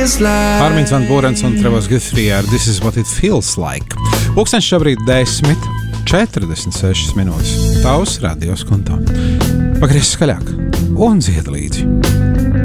Armins Van Borens un Trevors Guthrie ar This is what it feels like. Pulkstenis šobrīd 10:46 minūtes. Tavs radios kontā. Pagriez skaļāk un dzied līdzi.